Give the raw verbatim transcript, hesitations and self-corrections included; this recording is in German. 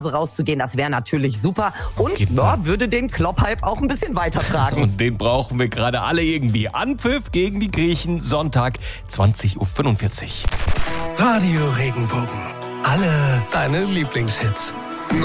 rauszugehen, das wäre natürlich super und ja, würde den Klopp-Hype auch ein bisschen weitertragen. Und den brauchen wir gerade alle irgendwie. Anpfiff gegen die Griechen, Sonntag, zwanzig Uhr fünfundvierzig. Radio Regenbogen. Alle deine Lieblingshits.